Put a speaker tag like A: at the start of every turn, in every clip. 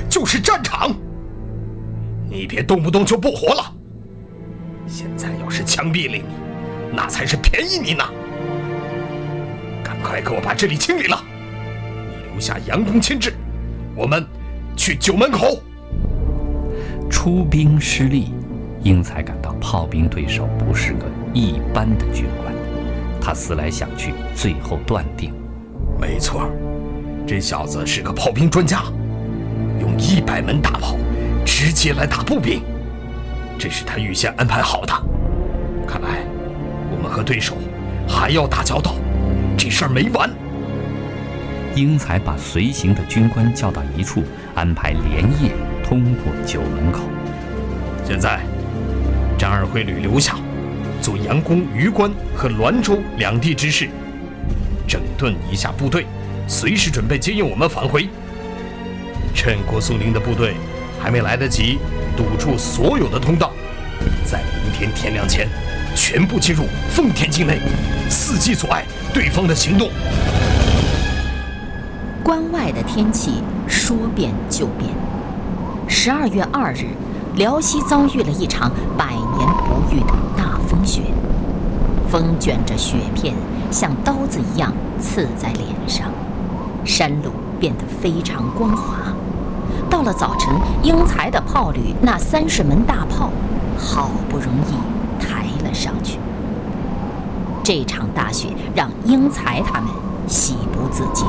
A: 就是战场。你别动不动就不活了。现在要是枪毙了你，那才是便宜你呢。赶快给我把这里清理了。你留下杨公牵制，我们去九门口。
B: 出兵失利，英才感到炮兵对手不是个一般的军官。他思来想去，最后断定，
A: 没错，这小子是个炮兵专家，用100门大炮直接来打步兵，这是他预先安排好的。看来我们和对手还要打交道，这事儿没完。
B: 英才把随行的军官叫到一处，安排连夜通过九门口。
A: 现在张二会旅留下，做杨公、榆关和滦州2地之事，整顿一下部队，随时准备接应我们返回。趁郭松龄的部队还没来得及堵住所有的通道，在明天天亮前全部进入奉天境内，伺机阻碍对方的行动。
C: 关外的天气说变就变。12月2日，辽西遭遇了一场100年不遇的大风雪，风卷着雪片像刀子一样刺在脸上，山路变得非常光滑。到了早晨，英才的炮旅那30门大炮好不容易抬了上去。这场大雪让英才他们喜不自禁。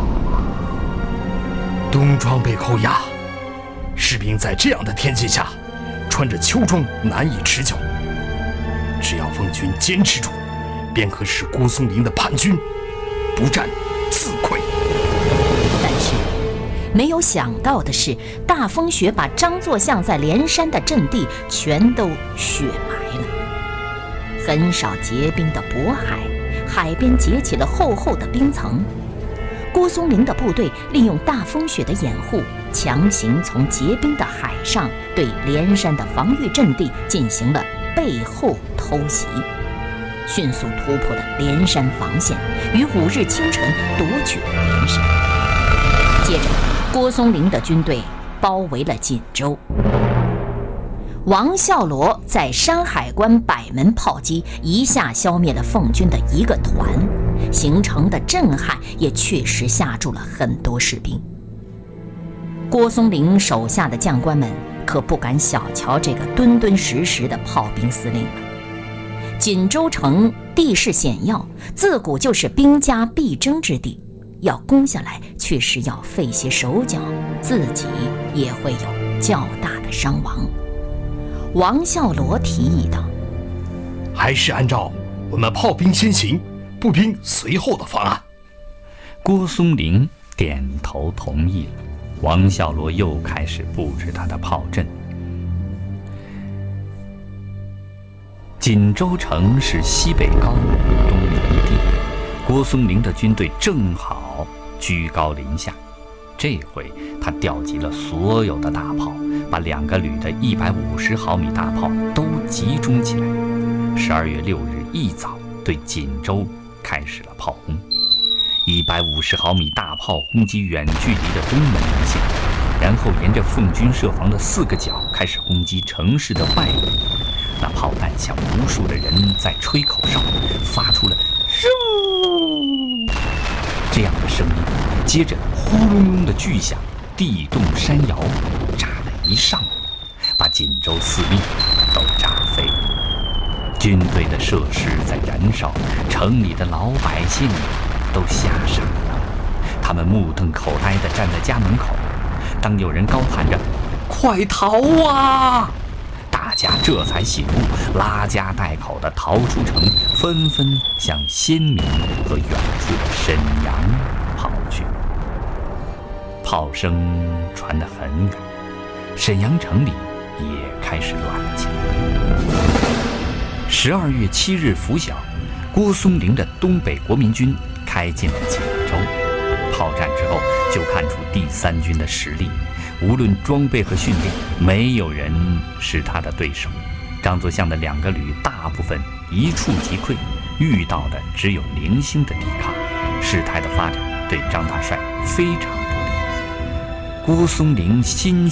A: 东庄被扣押，士兵在这样的天气下穿着秋装难以持久。只要奉军坚持住，便可使郭松龄的叛军不战自溃。
C: 但是没有想到的是，大风雪把张作相在连山的阵地全都雪埋了。很少结冰的渤海，海边结起了厚厚的冰层。郭松龄的部队利用大风雪的掩护，强行从结冰的海上对连山的防御阵地进行了背后偷袭，迅速突破了连山防线，于5日清晨夺取了连山。接着，郭松龄的军队包围了锦州。王孝罗在山海关100门炮击一下消灭了奉军的一个团，形成的震撼也确实吓住了很多士兵。郭松龄手下的将官们可不敢小瞧这个敦敦实实的炮兵司令了。锦州城地势险要，自古就是兵家必争之地，要攻下来确实要费些手脚，自己也会有较大的伤亡。王孝罗提议道：
A: 还是按照我们炮兵先行，步兵随后的方案。
B: 郭松龄点头同意了。王孝罗又开始布置他的炮阵。锦州城是西北高路东营地，郭松龄的军队正好居高临下。这回他调集了所有的大炮，把2个旅的150毫米大炮都集中起来。12月6日一早，对锦州开始了炮轰。150毫米大炮轰击远距离的东门一线，然后沿着奉军设防的4个角开始轰击城市的外围。那炮弹像无数的人在吹口哨，发出了嗖这样的声音，接着呼隆隆的巨响，地动山摇，炸了一上午，把锦州4面都炸飞了。军队的设施在燃烧，城里的老百姓都吓傻了，他们目瞪口呆地站在家门口。当有人高喊着“快逃啊”，大家这才醒悟，拉家带口地逃出城，纷纷向先民和远处的沈阳跑去。炮声传得很远，沈阳城里也开始乱了起来。12月7日拂晓，郭松龄的东北国民军开进了锦州。炮战之后，就看出第3军的实力，无论装备和训练，没有人是他的对手。张作相的2个旅大部分一触即溃，遇到的只有零星的抵抗，事态的发展对张大帅非常不利。 郭松龄心